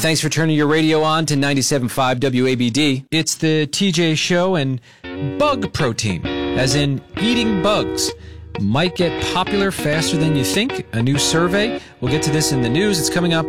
Thanks for turning your radio on to 97.5 WABD. It's the TJ Show, and bug protein, as in eating bugs, might get popular faster than you think. A new survey. We'll get to this in the news. It's coming up